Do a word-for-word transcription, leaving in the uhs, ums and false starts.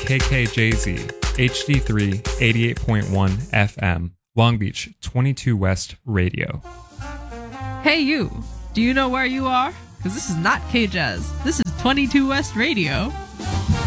K K J Z, H D three, eighty-eight point one F M, Long Beach, twenty-two West Radio. Hey you, do you know where you are? Because this is not K-Jazz. This is twenty-two West Radio.